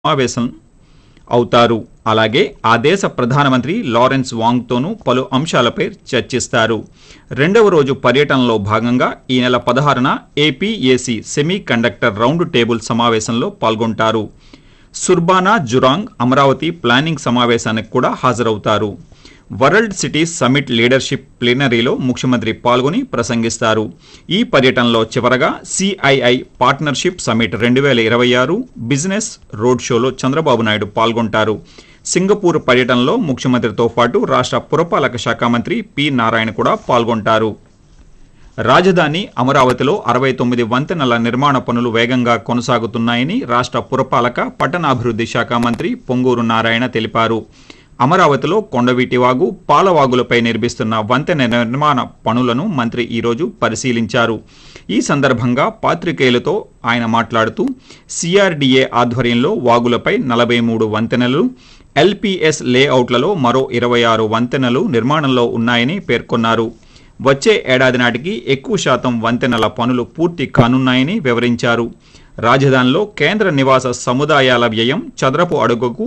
సమావేశం అవుతారు. అలాగే ఆ దేశ ప్రధానమంత్రి లారెన్స్ వాంగ్తోనూ పలు అంశాలపై చర్చిస్తారు. రెండవ రోజు పర్యటనలో భాగంగా ఈ నెల 16న APAC semi conductor round table సమావేశంలో పాల్గొంటారు. సుర్బానా జురాంగ్ అమరావతి ప్లానింగ్ సమావేశానికి కూడా హాజరవుతారు. వరల్డ్ సిటీస్ సమిట్ లీడర్షిప్ ప్లీనరీలో ముఖ్యమంత్రి పాల్గొని ప్రసంగిస్తారు. ఈ పర్యటనలో చివరగా CII partnership summit 2026 business road షోలో చంద్రబాబు నాయుడు పాల్గొంటారు. సింగపూర్ పర్యటనలో ముఖ్యమంత్రితో పాటు రాష్ట్ర పురపాలక శాఖ మంత్రి పి నారాయణ కూడా పాల్గొంటారు. రాజధాని అమరావతిలో 69 వంతెనల నిర్మాణ పనులు వేగంగా కొనసాగుతున్నాయని రాష్ట్ర పురపాలక పట్టణాభివృద్ధి శాఖ మంత్రి పొంగూరు నారాయణ తెలిపారు. అమరావతిలో కొండవీటివాగు, పాలవాగులపై నిర్మిస్తున్న వంతెన నిర్మాణ పనులను మంత్రి ఈరోజు పరిశీలించారు. ఈ సందర్భంగా పాత్రికేయులతో ఆయన మాట్లాడుతూ సిఆర్డీఏ ఆధ్వర్యంలో వాగులపై 43 వంతెనలు, ఎల్పీఎస్ లేఅవుట్లలో మరో 26 వంతెనలు నిర్మాణంలో ఉన్నాయని పేర్కొన్నారు. వచ్చే ఏడాది నాటికి ఎక్కువ శాతం వంతెనల పనులు పూర్తి కానున్నాయని వివరించారు. రాజధానిలో కేంద్ర నివాస సముదాయాల వ్యయం చదరపు అడుగుకు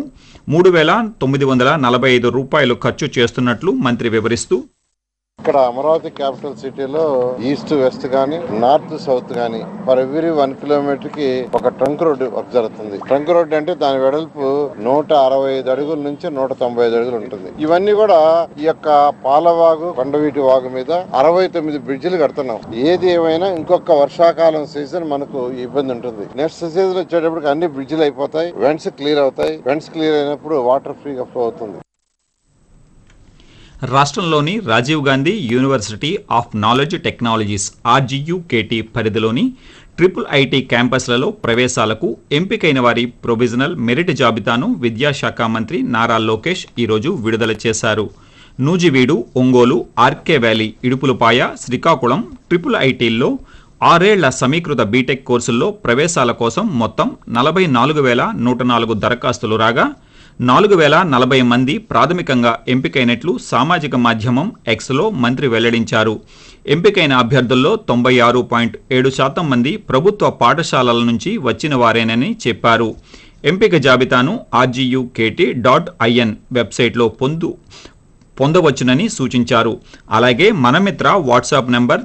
3,945 రూపాయలు ఖర్చు చేస్తున్నట్లు మంత్రి వివరిస్తూ, ఇక్కడ అమరావతి క్యాపిటల్ సిటీలో ఈస్ట్ వెస్ట్ గానీ నార్త్ సౌత్ గానీ ఫర్ ఎవ్రీ 1 కిలోమీటర్ కి ఒక ట్రంక్ రోడ్డు వర్క్ జరుగుతుంది. ట్రంక్ రోడ్డు అంటే దాని వెడల్పు 165 అడుగుల నుంచి 195 అడుగులు ఉంటుంది. ఇవన్నీ కూడా ఈ యొక్క పాలవాగు, కొండవీటి వాగు మీద 69 బ్రిడ్జిలు కడుతున్నాం. ఏది ఏమైనా ఇంకొక వర్షాకాలం సీజన్ మనకు ఇబ్బంది ఉంటుంది. నెక్స్ట్ సీజన్ వచ్చేటప్పటికి అన్ని బ్రిడ్జిలు అయిపోతాయి, వెంట్స్ క్లియర్ అవుతాయి. వెంట్స్ క్లియర్ అయినప్పుడు వాటర్ ఫ్రీగా ఫ్లో అవుతుంది. రాష్ట్రంలోని Rajiv Gandhi university of knowledge technologies RGUKT పరిధిలోని ఐఐటి క్యాంపస్లలో ప్రవేశాలకు ఎంపికైన వారి ప్రొవిజనల్ మెరిట్ జాబితాను విద్యాశాఖ మంత్రి నారా లోకేష్ ఈరోజు విడుదల చేశారు. నూజివీడు, ఒంగోలు, ఆర్కే వ్యాలీ, ఇడుపులపాయ, శ్రీకాకుళం ఐఐటీల్లో 6 ఏళ్ల సమీకృత బీటెక్ కోర్సుల్లో ప్రవేశాల కోసం మొత్తం 44,104 దరఖాస్తులు రాగా 4,040 మంది ప్రాథమికంగా ఎంపికైనట్లు సామాజిక మాధ్యమం ఎక్స్లో మంత్రి వెల్లడించారు. ఎంపికైన అభ్యర్థుల్లో 96.7% మంది ప్రభుత్వ పాఠశాలల నుంచి వచ్చిన వారేనని చెప్పారు. ఎంపిక జాబితాను rgukt.in వెబ్సైట్లో పొందవచ్చునని సూచించారు. అలాగే మనమిత్ర వాట్సాప్ నంబర్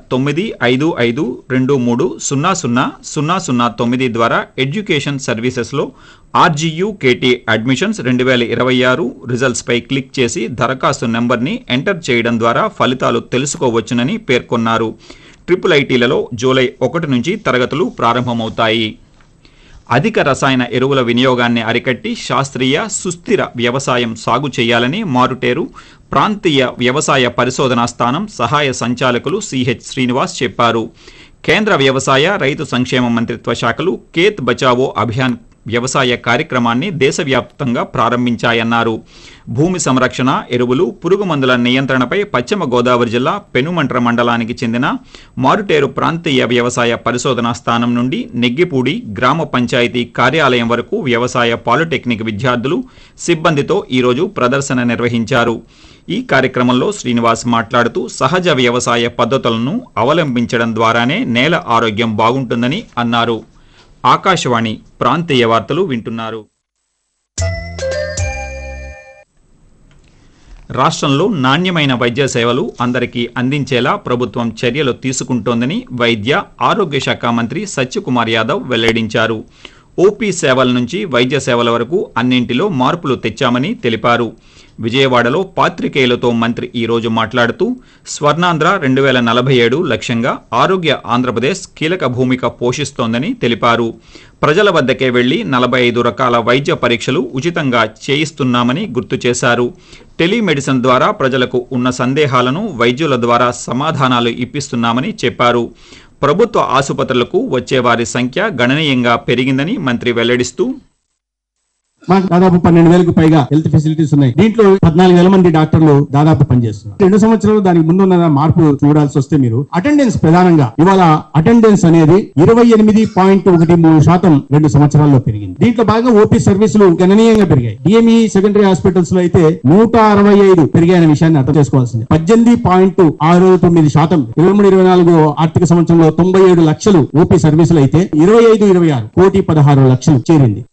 9552300009 ద్వారా ఎడ్యుకేషన్ సర్వీసెస్లో ఆర్జీయూకేటీ అడ్మిషన్స్ 2026 రిజల్ట్స్పై క్లిక్ చేసి దరఖాస్తు నెంబర్ని ఎంటర్ చేయడం ద్వారా ఫలితాలు తెలుసుకోవచ్చునని పేర్కొన్నారు. ఐఐటీలలో జూలై 1 నుంచి తరగతులు ప్రారంభమవుతాయి. అధిక రసాయన ఎరువుల వినియోగాన్ని అరికట్టి శాస్త్రీయ సుస్థిర వ్యవసాయం సాగు చేయాలని మారుటేరు ప్రాంతీయ వ్యవసాయ పరిశోధనా స్థానం సహాయ సంచాలకులు సిహెచ్ శ్రీనివాస్ చెప్పారు. కేంద్ర వ్యవసాయ రైతు సంక్షేమ మంత్రిత్వ శాఖలు ఖేత్ బచావో అభియాన్ వ్యవసాయ కార్యక్రమాన్ని దేశవ్యాప్తంగా ప్రారంభించాయన్నారు. భూమి సంరక్షణ, ఎరువులు, పురుగు మందుల నియంత్రణపై పశ్చిమ గోదావరి జిల్లా పెనుమంట్ర మండలానికి చెందిన మారుటేరు ప్రాంతీయ వ్యవసాయ పరిశోధనా స్థానం నుండి నెగ్గిపూడి గ్రామ పంచాయతీ కార్యాలయం వరకు వ్యవసాయ పాలిటెక్నిక్ విద్యార్థులు, సిబ్బందితో ఈరోజు ప్రదర్శన నిర్వహించారు. ఈ కార్యక్రమంలో శ్రీనివాస్ మాట్లాడుతూ సహజ వ్యవసాయ పద్ధతులను అవలంబించడం ద్వారానే నేల ఆరోగ్యం బాగుంటుందని అన్నారు. ఆకాశవాణి ప్రాంతీయ వార్తలు వింటున్నారు. రాష్ట్రంలో నాణ్యమైన వైద్య సేవలు అందరికీ అందించేలా ప్రభుత్వం చర్యలు తీసుకుంటోందని వైద్య ఆరోగ్య శాఖ మంత్రి సత్యకుమార్ యాదవ్ వెల్లడించారు. ఓపీ సేవల నుంచి వైద్య సేవల వరకు అన్నింటిలో మార్పులు తెచ్చామని తెలిపారు. విజయవాడలో పాత్రికేయులతో మంత్రి ఈరోజు మాట్లాడుతూ స్వర్ణాంధ్ర 2047 లక్ష్యంగా ఆరోగ్య ఆంధ్రప్రదేశ్ కీలక భూమిక పోషిస్తోందని తెలిపారు. ప్రజల వద్దకే వెళ్లి 45 రకాల వైద్య పరీక్షలు ఉచితంగా చేయిస్తున్నామని గుర్తు చేశారు. టెలిమెడిసిన్ ద్వారా ప్రజలకు ఉన్న సందేహాలను వైద్యుల ద్వారా సమాధానాలు ఇప్పిస్తున్నామని చెప్పారు. ప్రభుత్వ ఆసుపత్రులకు వచ్చే వారి సంఖ్య గణనీయంగా పెరిగిందని మంత్రి వెల్లడిస్తూ, మాకు దాదాపు 12,000కు పైగా హెల్త్ ఫెసిలిటీస్ ఉన్నాయి. దీంట్లో 14,000 మంది డాక్టర్లు దాదాపు పనిచేస్తున్నారు. 2 సంవత్సరాలు దానికి ముందున్న మార్పు చూడాల్సి వస్తే మీరు అటెండెన్స్ ప్రధానంగా ఇవాళ అటెండెన్స్ అనేది 28.13% 2 సంవత్సరాల్లో పెరిగింది. దీంట్లో బాగా ఓపీ సర్వీసులు గణనీయంగా పెరిగాయి. డిఎంఈ సెకండరీ హాస్పిటల్స్ లో అయితే 165 పెరిగాయనే విషయాన్ని అర్థం చేసుకోవాల్సింది. 18.69% 23-24 ఆర్థిక సంవత్సరంలో 97 లక్షలు ఓపీ సర్వీసులు అయితే 25-26 1,16 లక్షలు చేరింది.